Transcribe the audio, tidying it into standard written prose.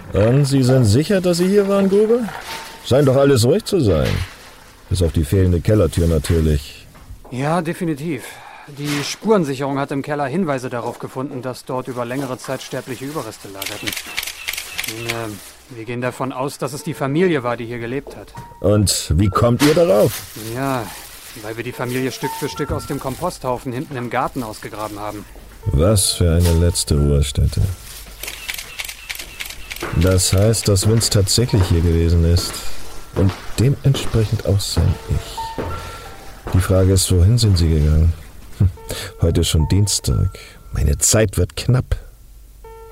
Und Sie sind sicher, dass Sie hier waren, Gruber? Scheint doch alles ruhig zu sein. Bis auf die fehlende Kellertür natürlich. Ja, definitiv. Die Spurensicherung hat im Keller Hinweise darauf gefunden, dass dort über längere Zeit sterbliche Überreste lagerten. Wir gehen davon aus, dass es die Familie war, die hier gelebt hat. Und wie kommt ihr darauf? Ja, weil wir die Familie Stück für Stück aus dem Komposthaufen hinten im Garten ausgegraben haben. Was für eine letzte Ruhestätte. Das heißt, dass Vince tatsächlich hier gewesen ist. Und dementsprechend auch sein Ich. Die Frage ist, wohin sind Sie gegangen? Heute ist schon Dienstag. Meine Zeit wird knapp.